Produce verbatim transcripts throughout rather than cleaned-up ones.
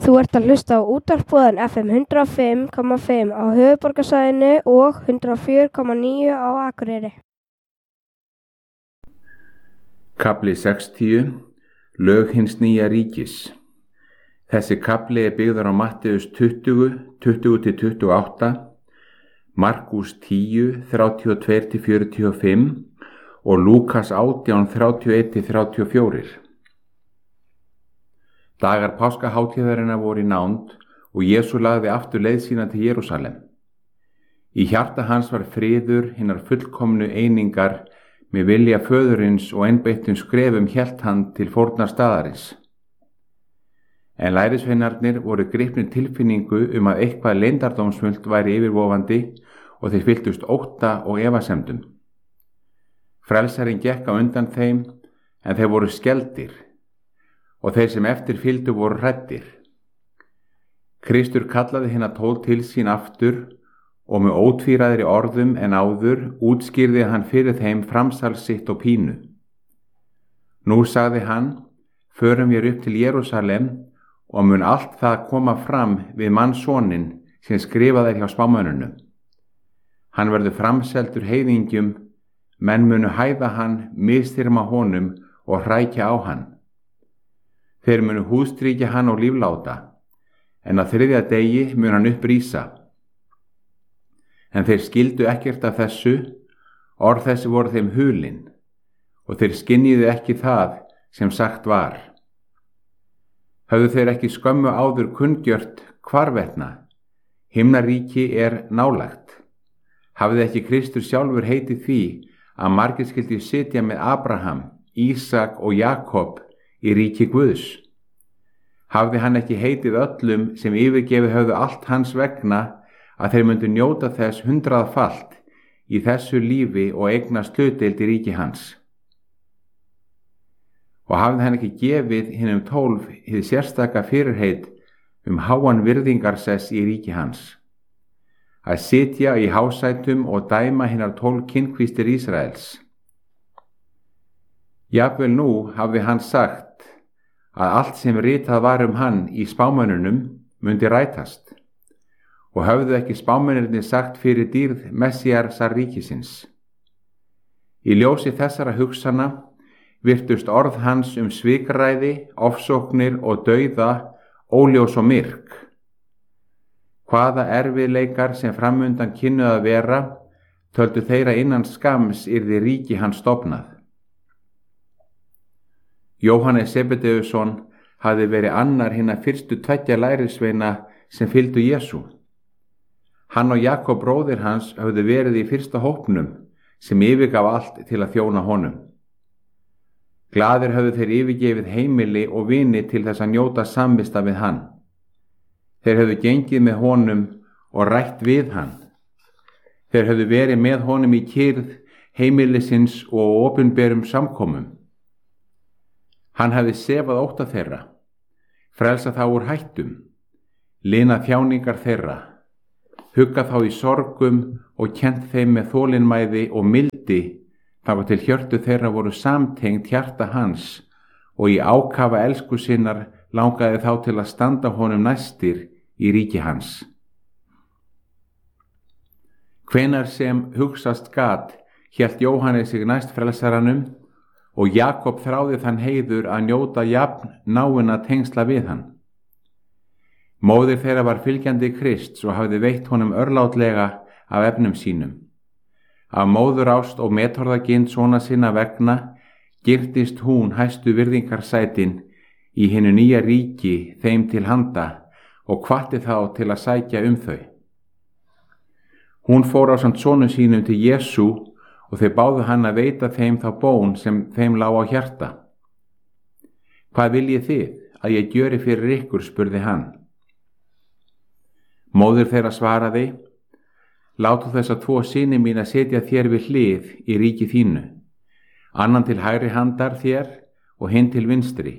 Þú ert að hlusta á útvarpsboðan F M hundrað og fimm komma fimm á höfuðborgarsvæðinu og hundrað og fjögur komma níu á Akureyri. Kafli sextíu. Lög hins nýja ríkis. Þessi kafli er byggður á Matteus tuttugu, tuttugu til tuttugu og átta, Markús tíu, þrjátíu og tvö til fjörutíu og fimm og Lúkas átján, þrjátíu og eitt til þrjátíu og fjögur. Dagar páskahátíðarinnar voru í nánd og Jesú lagði aftur leið sína til Jerúsalem. Í hjarta hans var friður hinnar fullkomnu einingar með vilja föðurins og einbeittum skrefum hélt hann til fórnar staðarins. En lærisveinarnir voru gripnir tilfinningu um að eitthvað leyndardómsfullt væri yfirvofandi og þeir fylltust ótta og efasemdum. Frelsarinn gekk á undan þeim en þeir voru skelfdir og þeir sem eftir fylgdu voru hræddir. Kristur kallaði hina tólf til sín aftur og með ótvíræðri orðum en áður útskýrði hann fyrir þeim framsal sitt og pínu. Nú sagði hann, förum við upp til Jerúsalem og mun allt það koma fram við mannssoninn sem skrifað er hjá spámönnunum. Hann verður framseldur heiðingjum, menn munu hæða hann, misþyrma honum og hrækja á hann. Þeir munu húðstrýkja hann og lífláta, en á þriðja degi mun hann upprísa. En þeir skildu ekkert af þessu, orð þessi voru þeim hulin, og þeir skynjuðu ekki það sem sagt var. Höfðu þeir ekki skömmu áður kunngjört hvarvetna, himnaríki er nálagt. Hafði ekki Kristur sjálfur heitið því að margir skyldu sitja með Abraham, Ísak og Jakob í ríki Guðs. Hafði hann ekki heitið öllum sem yfirgefið höfðu allt hans vegna að þeir myndu njóta þess hundraðfalt í þessu lífi og eignast hlutdeild í ríki hans. Og hafði hann ekki gefið hinum tólf hið sérstaka fyrirheit um háan virðingarsess í ríki hans, að sitja í hásætum og dæma hinar tólf kynkvístir Ísraels. Jafnvel nú hafði hann sagt að allt sem ritað var um hann í spámönnunum mundi rætast, og höfðu ekki spámennirnir sagt fyrir dýrð Messíasar ríkisins. Í ljósi þessara hugsana virtust orð hans um svikræði, ofsóknir og dauða óljós og myrk. Hvaða erfiðleikar sem framundan kynnu að vera, töldu þeirra innan skams yrði ríki hans stofnað. Jóhannes Sebedeusson hafði verið annar hinna fyrstu tveggja lærisveina sem fylgdu Jesú. Hann og Jakob bróðir hans höfðu verið í fyrsta hópnum sem yfirgaf allt til að þjóna honum. Glaðir höfðu þeir yfirgefið heimili og vini til þess að njóta samvista við hann. Þeir höfðu gengið með honum og rætt við hann. Þeir höfðu verið með honum í kyrrð heimilisins og opinberum samkomum. Hann hefði sefað ótta þeirra, frelsa þá úr hættum, lina þjáningar þeirra, hugga þá í sorgum og kennt þeim með þolinmæði og mildi þangað til hjörtu þeirra voru samtengt hjarta hans og í ákafa elsku sinnar langaði þá til að standa honum næstir í ríki hans. Hvenær sem hugsast gat hélt Jóhannes sig næst frelsaranum og Jakob þráði þann heiður að njóta jafn náinna tengsla við hann. Móðir þeirra var fylgjandi Krists og hafði veitt honum örlátlega af efnum sínum. Af móðurást og metorðagind svona sinna vegna girtist hún hæstu virðingarsætin í hinu nýja ríki þeim til handa og hvatti þá til að sækja um þau. Hún fór ásamt sonum sínum til Jesú og þeir báðu hann að veita þeim þá bón sem þeim lá á hjarta. Hvað viljið þið að ég gjöri fyrir ykkur, spurði hann. Móðir þeirra svaraði, látu þessa tvo syni mín að setja þér við hlið í ríki þínu, annan til hægri handar þér og hinn til vinstri.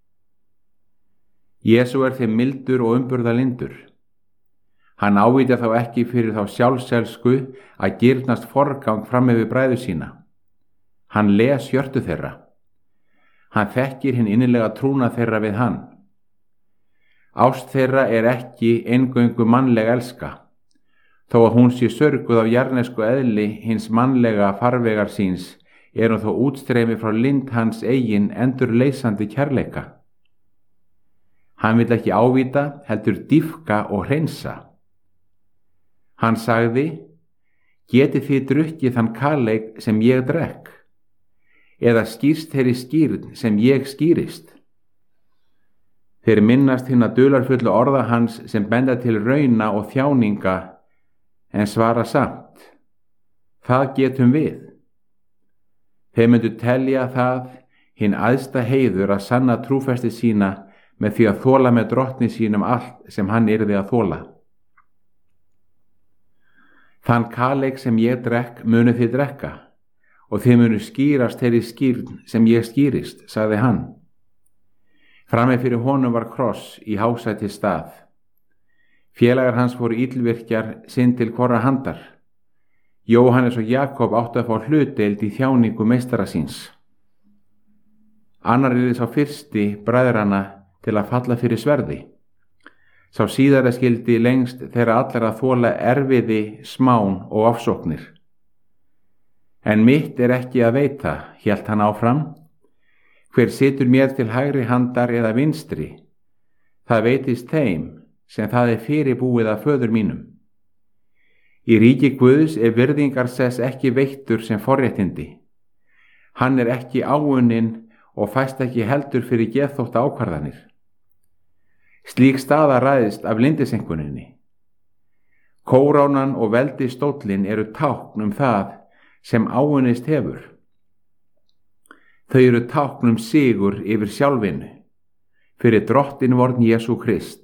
Jesú er þeim mildur og umburðarlyndur. Hann ávitja þá ekki fyrir þá sjálfselsku að girnast forgang fram yfir bræður sína. Hann les hjörtu þeirra. Hann þekkir hinn innilega trúna þeirra við hann. Ást þeirra er ekki eingöngu mannleg elska, þó að hún sé sörguð af jarðnesku eðli hins mannlega farvegar síns, er hún þó útstreymi frá lind hans eigin endurleysandi kærleika. Hann vill ekki ávíta, heldur dýpka og hreinsa. Hann sagði: Getið þið drukkið þann kaleik sem ég drekk, eða skýrst þeirri skýrn sem ég skýrist? Þeir minnast hinna dularfullu orða hans sem benda til rauna og þjáninga, en svara samt: Það getum við. Þeir myndu telja það hinn æðsta heiður að sanna trúfesti sína með því að þola með drottni sínum allt sem hann yrði að þola. Þann kaleik sem ég drekk munu þið drekka, og þið munu skýrast þeirri skýrn sem ég skýrist, sagði hann. Frammi fyrir honum var kross í hásæti stað. Félagar hans voru illvirkjar sinn til hvorra handar. Jóhannes og Jakob áttu að fá hlutdeild í þjáningu meistara síns. Annar yrði sá fyrsti bræðrana til að falla fyrir sverði. Sá síðara skildi lengst þeirra allar að þola erfiði, smán og ofsóknir. En mitt er ekki að veita, hélt hann áfram. Hver situr mér til hægri handar eða vinstri, það veitist þeim sem það er fyrirbúið af föður mínum. Í ríki Guðs er virðingarsess ekki veittur sem forréttindi. Hann er ekki áunninn og fæst ekki heldur fyrir geðþótta ákvarðanir. Slík staða ræðist af lindisenkuninni. Kórónan og veldisstóllinn eru tákn um það sem áunnist hefur. Þau eru tákn um sigur yfir sjálfinu, fyrir drottinvorn Jesú Krist.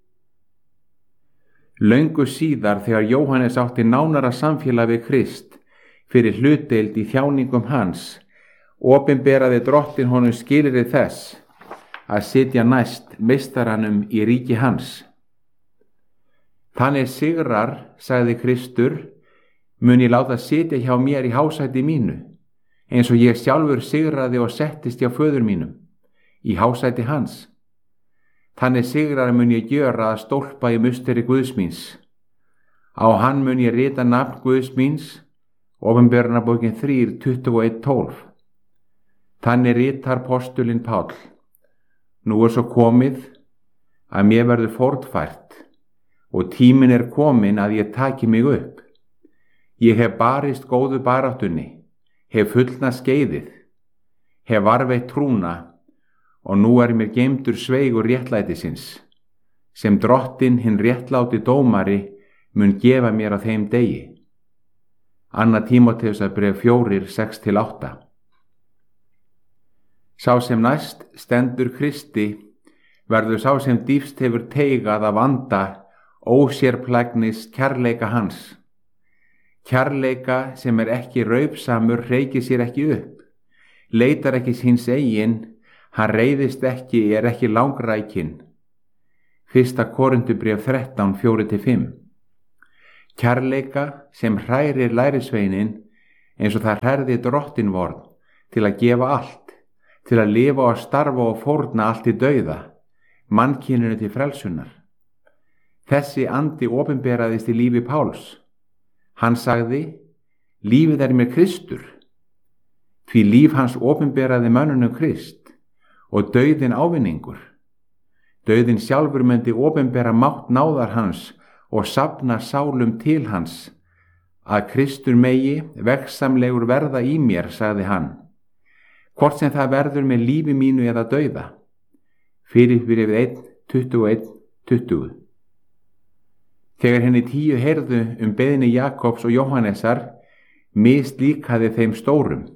Löngu síðar þegar Jóhannes átti nánara samfélag við Krist fyrir hlutdeild í þjáningum hans, opinberaði drottin honum skilyrði þess að sitja næst meistaranum í ríki hans. Þannig sigrar, sagði Kristur, mun ég láta sitja hjá mér í hásæti mínu, eins og ég sjálfur sigraði og settist hjá föður mínum, í hásæti hans. Þannig sigrar mun ég gjöra að stólpa í musteri Guðs míns. Á hann mun ég rita nafn Guðs míns, Opinberunarbókin þrjú, tuttugu og eitt, tólf. Þannig ritar postulinn Páll: Nú er svo komið að mér verður fórnfært og tíminn er komin að ég taki mig upp. Ég hef barist góðu baráttunni, hef fullnað skeiðið, hef varveitt trúna, og nú er mér geymdur sveigur réttlætisins, sem drottin hinn réttláti dómari mun gefa mér á þeim degi. Anna Tímóteusarbréf fjórir, sex til átta. Sá sem næst stendur Kristi verður sá sem dýpst hefur teigað af anda ósérplægnis kærleika hans. Kærleika sem er ekki raupsamur hreykir sér ekki upp, leitar ekki síns eigin, hann reiðist ekki, er ekki langrækin. Fyrsta Korintubréf þrettán, fjórir til fimm. Kærleika sem hrærir lærisveinin eins og það hærði drottinvorn til að gefa allt, til að lifa og starfa og fórna allt í dauða, mannkyninu til frelsunar. Þessi andi opinberaðist í lífi Páls. Hann sagði: Lífið er mér Kristur. Því líf hans opinberaði mönnunum Krist og dauðin ávinningur. Dauðin sjálfur myndi opinbera mátt náðar hans og safna sálum til hans, að Kristur megi vegsamlegur verða í mér, sagði hann, hvort sem það verður með lífi mínu eða dauða. Filippíubréf eitt, tuttugu og eitt, tuttugu. Þegar henni tíu heyrðu um beiðni Jakobs og Jóhannesar, mislíkaði þeim stórum.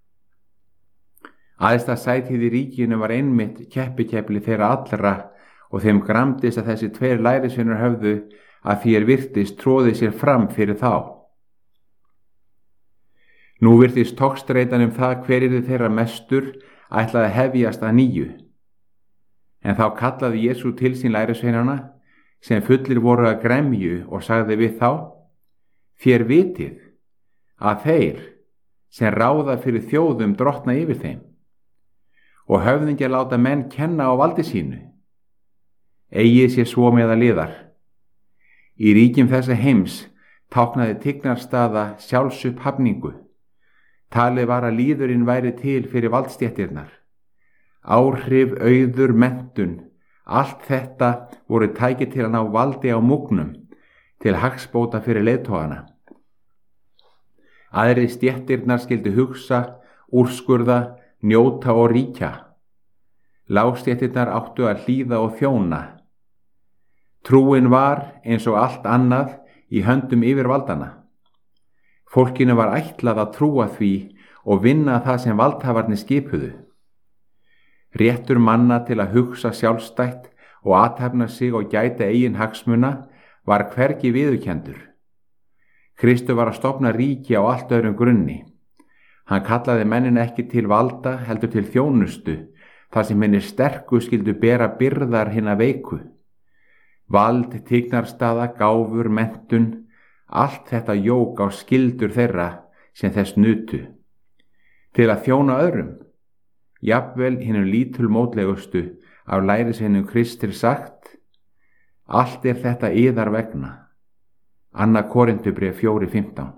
Æðsta sætið í ríkinu var einmitt keppikefli þeirra allra og þeim gramdist að þessi tveir lærisveinar höfðu að því er virtist tróði sér fram fyrir þá. Nú virtist togstreitan um það hver yrði þeirra mestur ætlaði að hefjast að nýju. En þá kallaði Jesú til sín lærisveinana sem fullir voru að gremju og sagði við þá: Þér vitið að þeir sem ráða fyrir þjóðum drottna yfir þeim og höfðingjar láta menn kenna á valdi sínu. eigi sé svo meðal yðar. Í ríkjum þessa heims táknaði tignarstaða sjálfsupphafningu. Talið var að lýðurinn væri til fyrir valdstéttirnar. Áhrif, auður, menntun, allt þetta voru tæki til að ná valdi á múgnum, til hagsbóta fyrir leiðtogana. Aðri stéttirnar skyldu hugsa, úrskurða, njóta og ríkja. Lágstéttirnar áttu að hlýða og þjóna. Trúin var, eins og allt annað, í höndum yfirvaldana. Fólkinu var ætlað að trúa því og vinna það sem valdhafarnir skipuðu. Réttur manna til að hugsa sjálfstætt og athafna sig og gæta eigin hagsmuna var hvergi viðurkenndur. Kristur var að stofna ríki á allt öðrum grunni. Hann kallaði mennin ekki til valda heldur til þjónustu, þar sem henni sterku skyldu bera byrðar hinna veiku. Vald, tignarstaða, gáfur, menntun, allt þetta jók á skyldur þeirra sem þess nutu. Til að þjóna öðrum, jafnvel hinum lítulmótlegustu af lærisveinum Kristi sagt: allt er þetta yðar vegna. Annað Korintubréf fjórir fimmtán.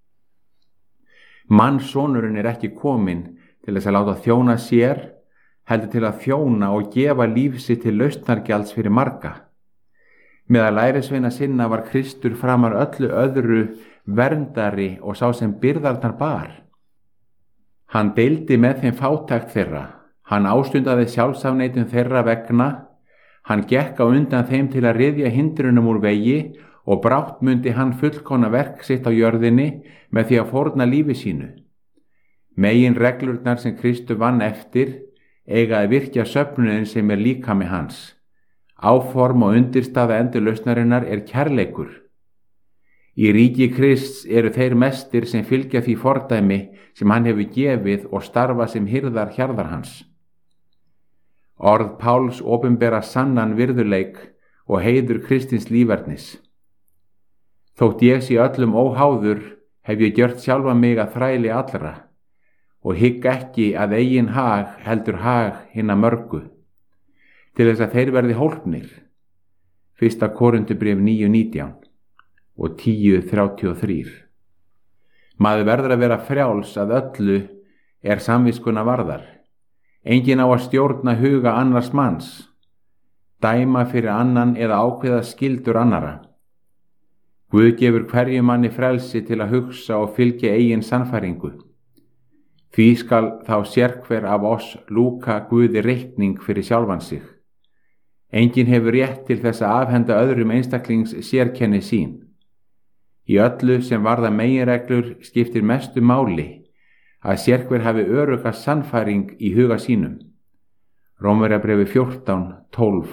Mannssonurinn er ekki kominn til þess að láta þjóna sér, heldur til að þjóna og gefa líf sitt til lausnargjalds fyrir marga. Meðal lærisveina sinna var Kristur framar öllu öðru verndari og sá sem byrðarnar bar. Hann deildi með þeim fátækt þeirra, hann ástundaði sjálfsafneitun þeirra vegna, hann gekk á undan þeim til að ryðja hindrunum úr vegi og brátt mundi hann fullkomna verk sitt á jörðinni með því að fórna lífi sínu. Megin reglurnar sem Kristur vann eftir eiga að virkja söfnuðin sem er líkami hans. Áform og undirstaða endurlausnarinnar er kærleikur. Í ríki Krists eru þeir mestir sem fylgja því fordæmi sem hann hefur gefið og starfa sem hirðar hjarðar hans. Orð Páls opinbera sannan virðuleik og heiður Kristins lífernis. Þótt ég sé öllum óháður, hef ég gjört sjálfa mig að þræli allra og hygg ekki að eigin hag heldur hag hinna mörgu, til þess að þeir verði hólpnir. Fyrsta Korintubréf níu nítján og tíu þrjátíu og þrír. Maður verður að vera frjáls að öllu er samviskuna varðar. Enginn á að stjórna huga annars manns, dæma fyrir annan eða ákveða skyldur annara. Guð gefur hverju manni frelsi til að hugsa og fylgja eigin sannfæringu. Því skal þá sérhver af oss lúka Guði reikning fyrir sjálfan sig. Enginn hefur rétt til þess að afhenda öðrum einstaklings sérkenni sín. Í öllu sem varða meginreglur skiptir mestu máli að sérhver hafi örugga sannfæring í huga sínum. Rómverjabréfi fjórtán tólf.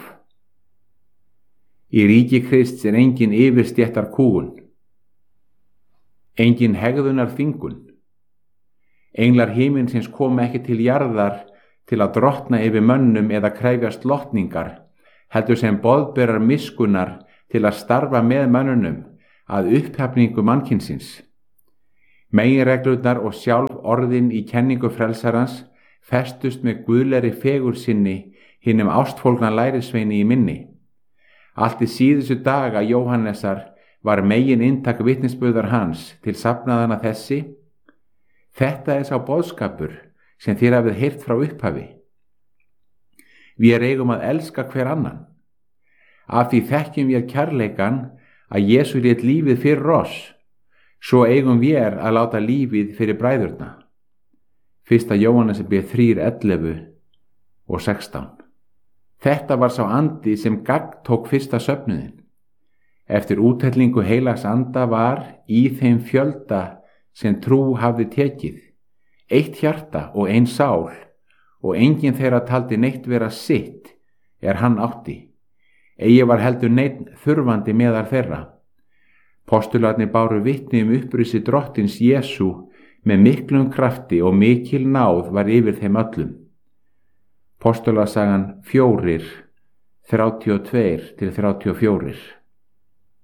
Í ríki Krists er engin yfirstéttar kúgun, engin hegðunar þvingun. Englar himinsins koma ekki til jarðar til að drottna yfir mönnum eða krefjast lotningar, heldur sem boðberar miskunnar til að starfa með mönnunum að upphafningu mannkynsins. Meginreglurnar og sjálf orðin í kenningu frelsarans festust með guðlegri fegur sinni hinum ástfólgna lærisveini í minni. Allt í síðustu daga Jóhannesar var megin inntak vitnisburðar hans til safnaðana þessi: þetta er sá boðskapur sem þér hafið heyrt frá upphafi. Við eigum að elska hver annan. Af því þekkjum við kærleikan að Jesús lét lífið fyrir oss, svo eigum við að láta lífið fyrir bræðurna. Fyrsta Jóhannesarbréf þrjú ellefu og sextán. Þetta var sá andi sem gagntók fyrsta söfnuðin. Eftir úthellingu heilags anda var í þeim fjölda sem trú hafði tekið, eitt hjarta og ein sál, og enginn þeirra taldi neitt vera sitt er hann átti. Eigi var heldur neitt þurfandi meðal þeirra. Postularnir báru vitni um upprisi drottins Jesú með miklum krafti og mikil náð var yfir þeim öllum. Postulasagan fjórir, þrjátíu og tvö til þrjátíu og fjögur.